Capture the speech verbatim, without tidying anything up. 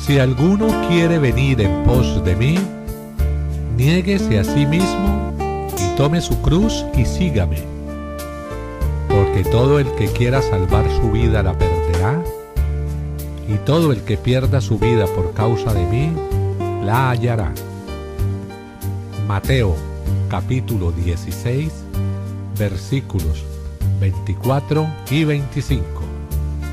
Si alguno quiere venir en pos de mí, niéguese a sí mismo y tome su cruz y sígame. Porque todo el que quiera salvar su vida la perderá, y todo el que pierda su vida por causa de mí, la hallará. Mateo capítulo dieciséis, versículos veinticuatro y veinticinco.